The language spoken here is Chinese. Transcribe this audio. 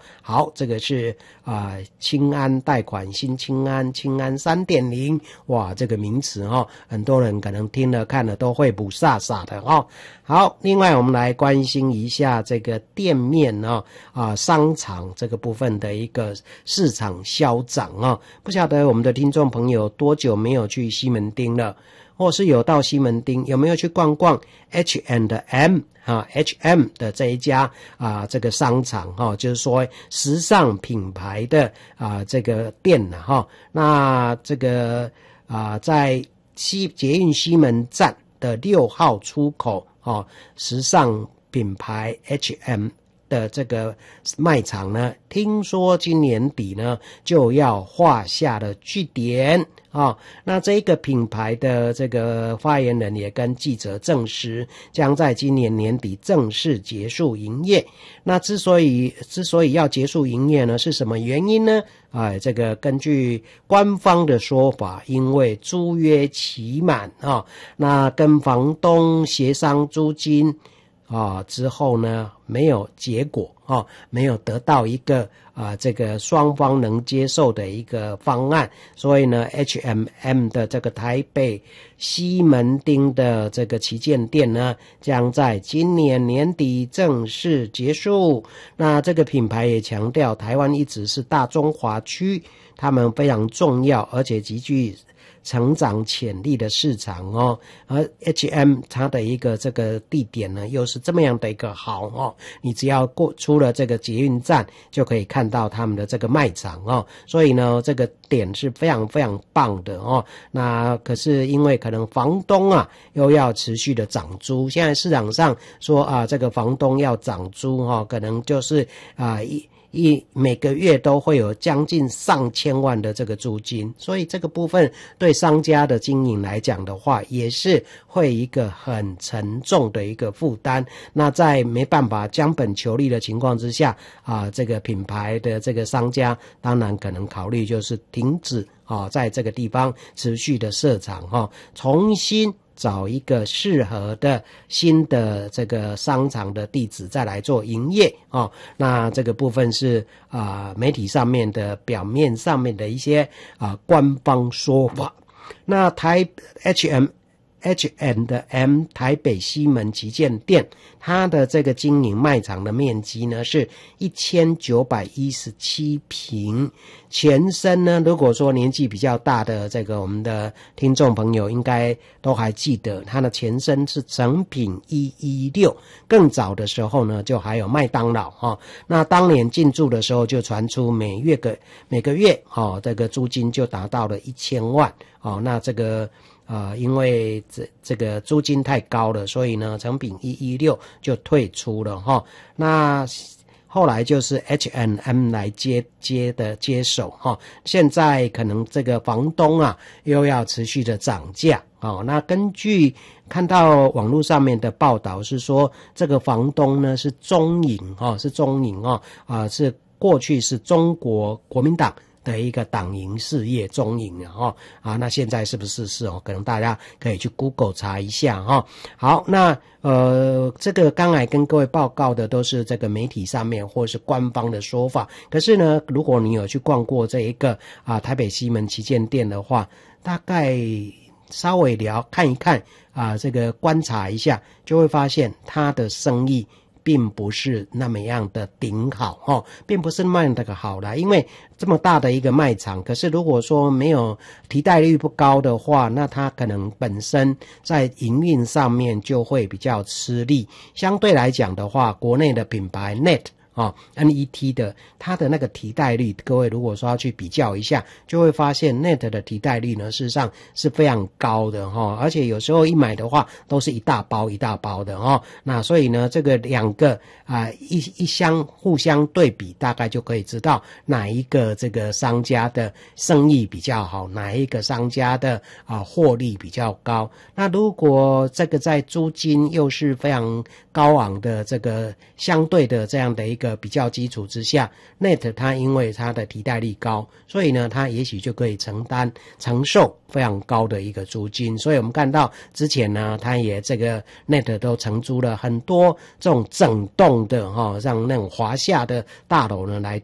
好，这个是青安贷款，新青安 3.0， 哇，这个名词很多人可能听了看了都会不飒飒的好，另外我们来关心一下这个店面商场这个部分的一个市场消长不晓得我们的听众朋友多久没有去西门町了，或是有到西门町，有没有去逛逛 H&M H&M 的这一家这个商场就是说时尚品牌的这个店那这个在捷运西门站的6号出口时尚品牌 H&M 的这个卖场呢，听说今年底呢就要画下了句点那这个品牌的这个发言人也跟记者证实，将在今年年底正式结束营业。那之所以要结束营业呢，是什么原因呢？这个根据官方的说法，因为租约期满那跟房东协商租金之后呢，没有结果没有得到一个这个双方能接受的一个方案，所以呢 H&M 的这个台北西门町的这个旗舰店呢，将在今年年底正式结束。那这个品牌也强调，台湾一直是大中华区他们非常重要而且极具成长潜力的市场而 H&M 它的一个这个地点呢，又是这么样的一个好你只要出了这个捷运站就可以看到他们的这个卖场所以呢这个点是非常非常棒的那可是因为可能房东又要持续的涨租，现在市场上说这个房东要涨租可能就是每个月都会有将近上千万的这个租金，所以这个部分对商家的经营来讲的话，也是会一个很沉重的一个负担。那在没办法将本求利的情况之下这个品牌的这个商家当然可能考虑就是停止在这个地方持续的设厂重新找一个适合的新的这个商场的地址再来做营业那这个部分是媒体上面的表面上面的一些官方说法。那H&M 台北西门旗舰店，它的这个经营卖场的面积呢是1917平，前身呢，如果说年纪比较大的这个我们的听众朋友应该都还记得，它的前身是诚品116，更早的时候呢就还有麦当劳那当年进驻的时候就传出每个月这个租金就达到了1000万那这个因为这个租金太高了，所以呢诚品116就退出了那后来就是 H&M 来接手现在可能这个房东又要持续的涨价那根据看到网络上面的报道是说，这个房东呢是中影是过去是中国国民党的一个党营事业中影那现在是不是可能大家可以去 Google 查一下好，那这个刚才跟各位报告的都是这个媒体上面或是官方的说法，可是呢如果你有去逛过这一个台北西门旗舰店的话，大概稍微看一看这个观察一下，就会发现它的生意并不是那么样的顶好并不是那么样的好啦，因为这么大的一个卖场，可是如果说没有提贷率不高的话，那它可能本身在营运上面就会比较吃力。相对来讲的话，国内的品牌 NET 的它的那个提贷率，各位如果说要去比较一下，就会发现 NET 的提贷率呢事实上是非常高的而且有时候一买的话都是一大包一大包的那所以呢这个两个一相互相对比，大概就可以知道哪一个这个商家的生意比较好，哪一个商家的获利比较高。那如果这个在租金又是非常高昂的这个相对的这样的一个比较基础之下 ，Net 它因为它的替代率高，所以呢，它也许就可以承受非常高的一个租金。所以我们看到之前呢，它也这个 Net 都承租了很多这种整栋的像那种华夏的大楼呢来